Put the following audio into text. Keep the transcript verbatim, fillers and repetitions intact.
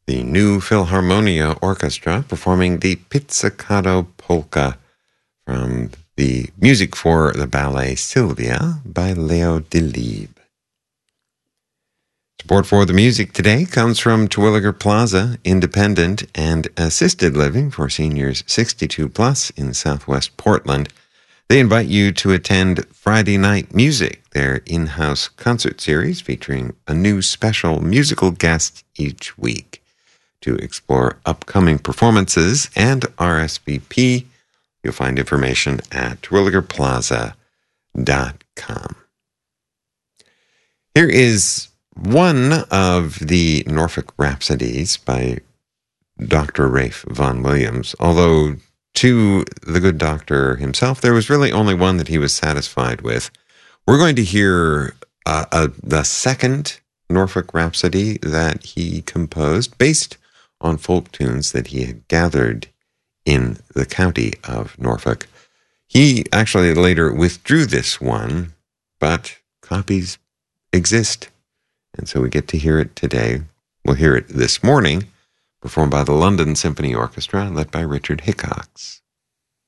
the New Philharmonia Orchestra performing the Pizzicato Polka from the music for the ballet Sylvia by Leo Delibes. Support for the music today comes from Terwilliger Plaza, independent and assisted living for seniors sixty-two plus in Southwest Portland. They invite you to attend Friday Night Music, their in-house concert series featuring a new special musical guest each week. To explore upcoming performances and R S V P, you'll find information at terwilliger plaza dot com. Here is one of the Norfolk Rhapsodies by Doctor Ralph Vaughan Williams. Although to the good doctor himself, there was really only one that he was satisfied with. We're going to hear uh, uh, the second Norfolk Rhapsody that he composed based on folk tunes that he had gathered in the county of Norfolk. He actually later withdrew this one, but copies exist. And so we get to hear it today. We'll hear it this morning, performed by the London Symphony Orchestra, led by Richard Hickox.